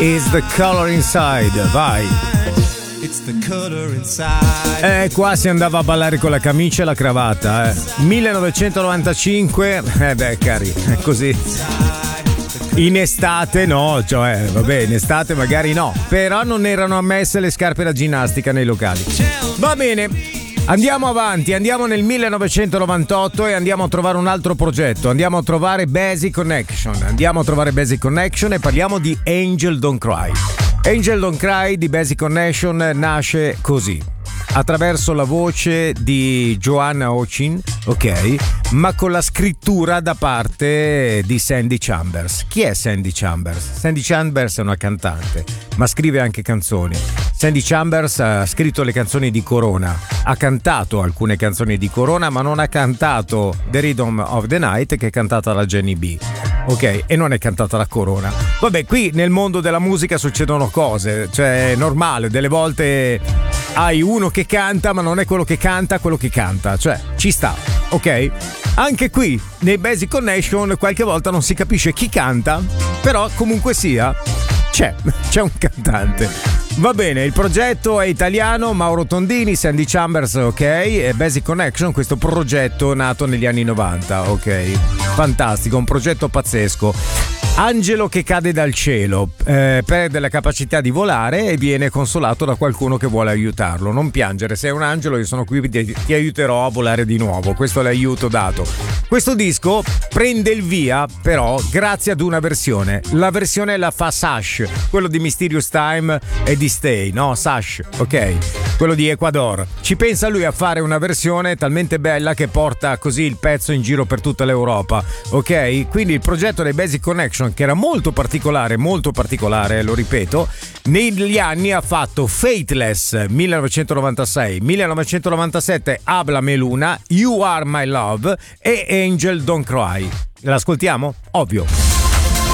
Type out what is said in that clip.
Is the color inside, vai. It's the color inside. Qua si andava a ballare con la camicia e la cravatta, 1995, cari, è così. In estate no, cioè, vabbè, in estate magari no, però non erano ammesse le scarpe da ginnastica nei locali. Va bene, andiamo avanti, andiamo nel 1998 e andiamo a trovare un altro progetto, andiamo a trovare Basic Connection e parliamo di Angel Don't Cry. Angel Don't Cry di Basic Connection nasce così, attraverso la voce di Joanna Ochin, ok, ma con la scrittura da parte di Sandy Chambers. Chi è Sandy Chambers? Sandy Chambers è una cantante, ma scrive anche canzoni. Sandy Chambers ha scritto le canzoni di Corona, ha cantato alcune canzoni di Corona, ma non ha cantato The Rhythm of the Night, che è cantata da Jenny B. Ok, e non è cantata la Corona. Vabbè, qui nel mondo della musica succedono cose, cioè è normale, delle volte hai uno che canta ma non è quello che canta, cioè ci sta, ok? Anche qui nei Basic Connection qualche volta non si capisce chi canta, però comunque sia c'è un cantante. Va bene, il progetto è italiano, Mauro Tondini, Sandy Chambers, ok, e Basic Connection, questo progetto nato negli anni 90, ok, fantastico, un progetto pazzesco. Angelo che cade dal cielo, perde la capacità di volare e viene consolato da qualcuno che vuole aiutarlo. Non piangere, sei un angelo, io sono qui, ti aiuterò a volare di nuovo. Questo è l'aiuto dato. Questo disco prende il via però grazie ad una versione. La versione la fa Sash, quello di Mysterious Time e di Stay, no? Sash, ok, quello di Ecuador. Ci pensa lui a fare una versione talmente bella che porta così il pezzo in giro per tutta l'Europa, ok? Quindi il progetto dei Basic Connection, che era molto particolare, lo ripeto, negli anni ha fatto Faithless 1996, 1997 Háblame Luna, You Are My Love e Angel Don't Cry. L'ascoltiamo? Ovvio.